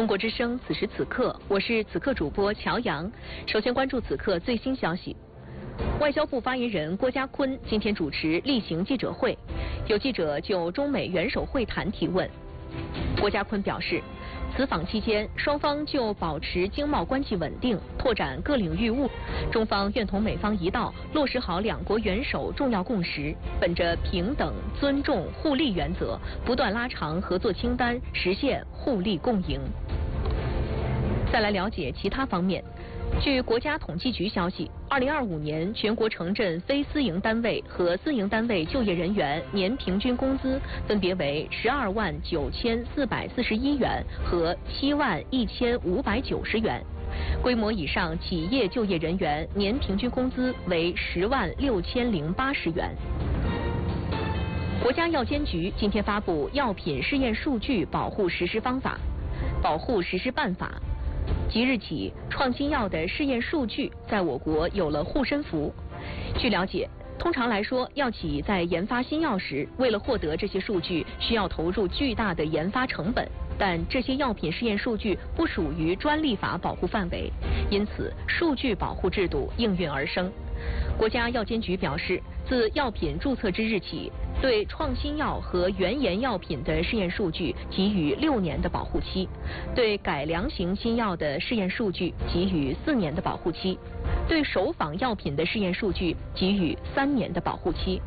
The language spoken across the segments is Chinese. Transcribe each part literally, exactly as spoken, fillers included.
中国之声此时此刻，我是此刻主播乔阳。首先关注此刻最新消息。外交部发言人郭家坤今天主持例行记者会，有记者就中美元首会谈提问。郭家坤表示，此访期间，双方就保持经贸关系稳定、拓展各领域务，中方愿同美方一道落实好两国元首重要共识，本着平等、尊重、互利原则，不断拉长合作清单，实现互利共赢。再来了解其他方面。据国家统计局消息，二零二五年全国城镇非私营单位和私营单位就业人员年平均工资分别为十二万九千四百四十一元和七万一千五百九十元，规模以上企业就业人员年平均工资为十万六千零八十元。国家药监局今天发布《药品试验数据保护实施方法》、《保护实施办法》。即日起，创新药的试验数据在我国有了护身符。据了解，通常来说，药企在研发新药时，为了获得这些数据，需要投入巨大的研发成本。但这些药品试验数据不属于专利法保护范围，因此数据保护制度应运而生。国家药监局表示，自药品注册之日起，对创新药和原研药品的试验数据给予六年的保护期，对改良型新药的试验数据给予四年的保护期，对首仿药品的试验数据给予三年的保护期。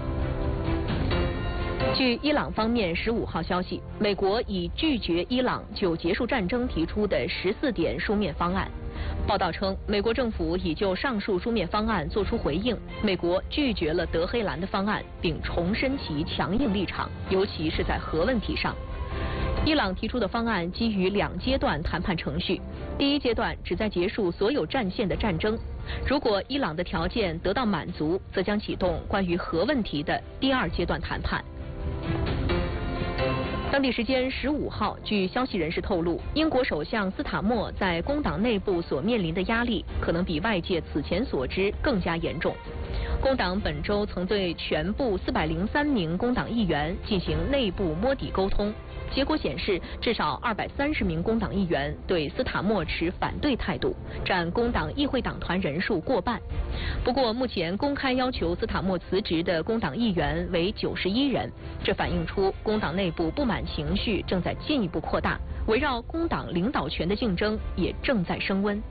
据伊朗方面十五号消息，美国已拒绝伊朗就结束战争提出的十四点书面方案。报道称，美国政府已就上述书面方案作出回应，美国拒绝了德黑兰的方案，并重申其强硬立场，尤其是在核问题上。伊朗提出的方案基于两阶段谈判程序，第一阶段旨在结束所有战线的战争，如果伊朗的条件得到满足，则将启动关于核问题的第二阶段谈判。当地时间十五号，据消息人士透露，英国首相斯塔默在工党内部所面临的压力，可能比外界此前所知更加严重。工党本周曾对全部四百零三名工党议员进行内部摸底沟通，结果显示，至少二百三十名工党议员对斯塔默持反对态度，占工党议会党团人数过半。不过，目前公开要求斯塔默辞职的工党议员为九十一人，这反映出工党内部不满情绪正在进一步扩大，围绕工党领导权的竞争也正在升温。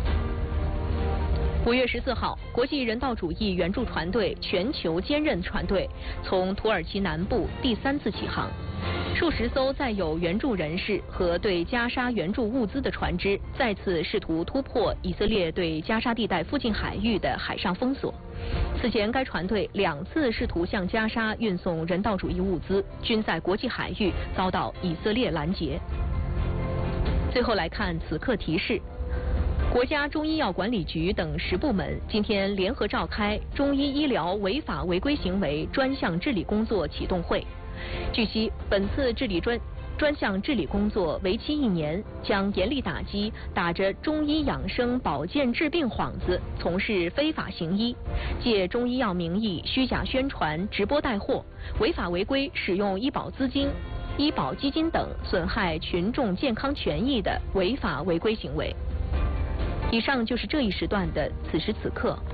五月十四号，国际人道主义援助船队全球坚韧船队从土耳其南部第三次起航，数十艘载有援助人士和对加沙援助物资的船只再次试图突破以色列对加沙地带附近海域的海上封锁。此前，该船队两次试图向加沙运送人道主义物资，均在国际海域遭到以色列拦截。最后来看此刻提示。国家中医药管理局等十部门今天联合召开中医医疗违法违规行为专项治理工作启动会。据悉，本次治理专专项治理工作为期一年，将严厉打击打着中医养生保健治病幌子从事非法行医、借中医药名义虚假宣传、直播带货、违法违规使用医保资金、医保基金等损害群众健康权益的违法违规行为。以上就是这一时段的此时此刻，